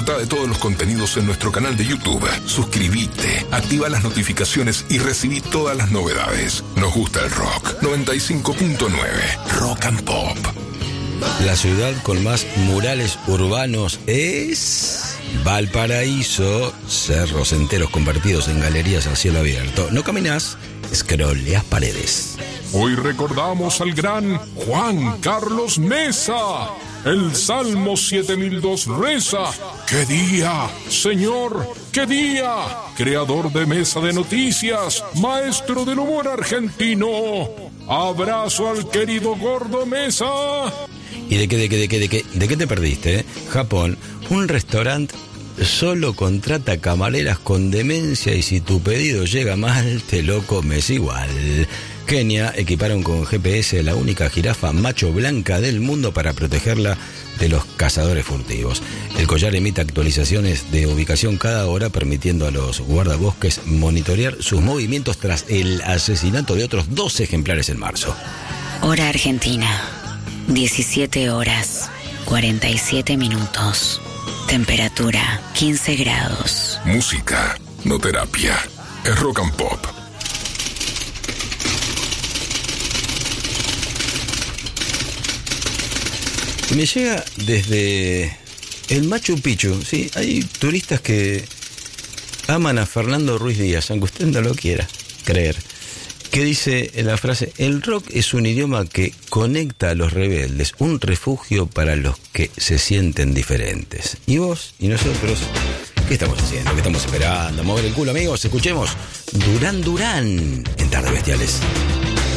Disfruta de todos los contenidos en nuestro canal de YouTube. Suscríbete, activa las notificaciones y recibí todas las novedades. Nos gusta el rock. 95.9 Rock and Pop. La ciudad con más murales urbanos es Valparaíso. Cerros enteros convertidos en galerías a cielo abierto. No caminás, scrolleás paredes. Hoy recordamos al gran Juan Carlos Mesa. El Salmo 7002 reza: ¡qué día, Señor, qué día! Creador de Mesa de Noticias, maestro del humor argentino. Abrazo al querido Gordo Mesa. ¿Y de qué te perdiste? Japón, un restaurante solo contrata camareras con demencia y si tu pedido llega mal, te lo comes igual. Kenia equiparon con GPS la única jirafa macho blanca del mundo para protegerla de los cazadores furtivos. El collar emite actualizaciones de ubicación cada hora, permitiendo a los guardabosques monitorear sus movimientos tras el asesinato de otros 2 ejemplares en marzo. Hora Argentina, 17 horas, 47 minutos. Temperatura, 15 grados. Música, no terapia. Es Rock and Pop. Me llega desde el Machu Picchu, ¿sí? Hay turistas que aman a Fernando Ruiz Díaz, aunque usted no lo quiera creer, que dice en la frase: el rock es un idioma que conecta a los rebeldes, un refugio para los que se sienten diferentes. Y vos y nosotros, ¿qué estamos haciendo? ¿Qué estamos esperando? ¿Mover el culo, amigos? Escuchemos Durán Durán en Tardes Bestiales.